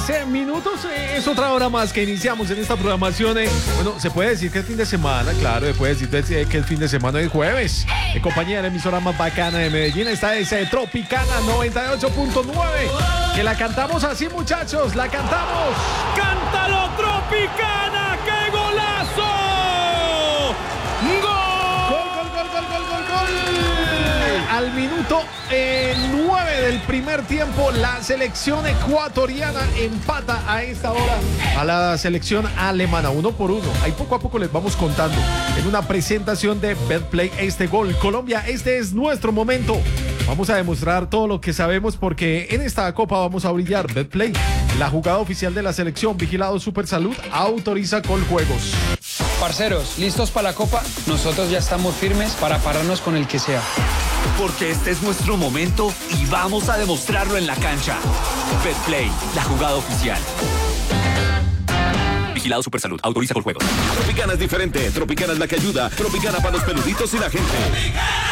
13 minutos. Es otra hora más que iniciamos en esta programación. Bueno, se puede decir que es fin de semana, claro. Se puede decir que el fin de semana es jueves. En compañía de la emisora más bacana de Medellín. Esta es Tropicana 98.9. Que la cantamos así, muchachos. La cantamos. ¡Cántalo, Tropicana! ¡Qué golazo! ¡Gol! Al minuto 9 del primer tiempo, la selección ecuatoriana empata a esta hora a la selección alemana, 1-1. Ahí poco a poco les vamos contando en una presentación de Betplay este gol. Colombia, este es nuestro momento. Vamos a demostrar todo lo que sabemos porque en esta copa vamos a brillar. Betplay, la jugada oficial de la selección, vigilado Supersalud, autoriza Coljuegos. Parceros, ¿listos para la copa? Nosotros ya estamos firmes para pararnos con el que sea. Porque este es nuestro momento y vamos a demostrarlo en la cancha. Betplay, la jugada oficial. Vigilado Supersalud, autoriza Coljuegos. Tropicana es diferente, Tropicana es la que ayuda, Tropicana para los peluditos y la gente.